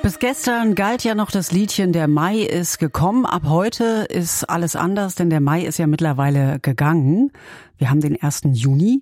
Bis gestern galt ja noch das Liedchen "Der Mai ist gekommen". Ab heute ist alles anders, denn der Mai ist ja mittlerweile gegangen. Wir haben den 1. Juni.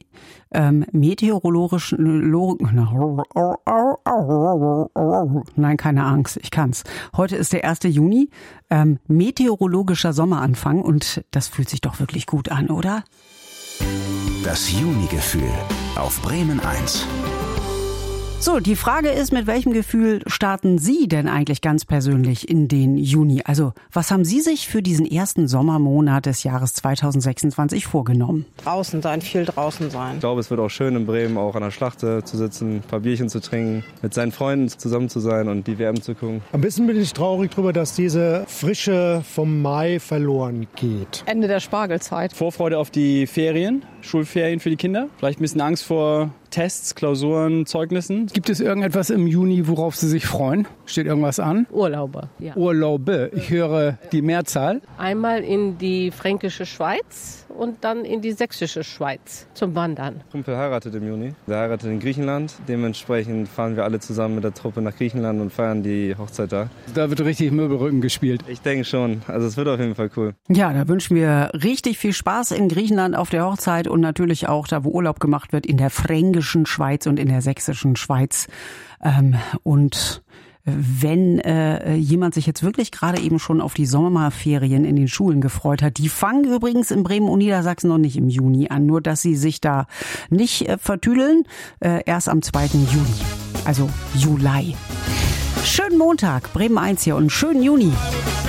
Nein, keine Angst, ich kann's. Heute ist der 1. Juni. Meteorologischer Sommeranfang und das fühlt sich doch wirklich gut an, oder? Das Juni-Gefühl auf Bremen 1. So, die Frage ist, mit welchem Gefühl starten Sie denn eigentlich ganz persönlich in den Juni? Also, was haben Sie sich für diesen ersten Sommermonat des Jahres 2026 vorgenommen? Draußen sein, viel draußen sein. Ich glaube, es wird auch schön in Bremen, auch an der Schlachte zu sitzen, ein paar Bierchen zu trinken, mit seinen Freunden zusammen zu sein und die WM zu gucken. Ein bisschen bin ich traurig darüber, dass diese Frische vom Mai verloren geht. Ende der Spargelzeit. Vorfreude auf die Ferien, Schulferien für die Kinder. Vielleicht ein bisschen Angst vor Tests, Klausuren, Zeugnissen. Gibt es irgendetwas im Juni, worauf Sie sich freuen? Steht irgendwas an? Urlaube, ja. Urlaube. Ich höre die Mehrzahl. Einmal in die fränkische Schweiz und dann in die sächsische Schweiz zum Wandern. Kumpel heiratet im Juni. Der heiratet in Griechenland. Dementsprechend fahren wir alle zusammen mit der Truppe nach Griechenland und feiern die Hochzeit da. Da wird richtig Möbelrücken gespielt. Ich denke schon. Also es wird auf jeden Fall cool. Ja, da wünschen wir richtig viel Spaß in Griechenland auf der Hochzeit und natürlich auch da, wo Urlaub gemacht wird, in der fränkischen Schweiz und in der sächsischen Schweiz. Und wenn jemand sich jetzt wirklich gerade eben schon auf die Sommerferien in den Schulen gefreut hat, die fangen übrigens in Bremen und Niedersachsen noch nicht im Juni an, nur dass sie sich da nicht vertüdeln, erst am 2. Juli, also Juli. Schönen Montag, Bremen 1 hier und schönen Juni.